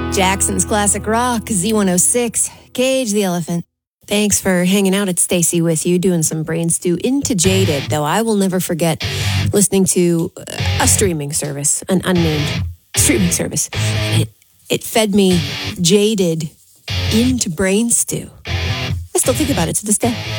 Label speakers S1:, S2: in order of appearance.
S1: Jackson's Classic Rock, Z106, Cage the Elephant. Thanks for hanging out. It's Stacy with you, doing some brain stew into Jaded, though I will never forget listening to a streaming service, an unnamed streaming service. It fed me Jaded into brain stew. I still think about it to this day.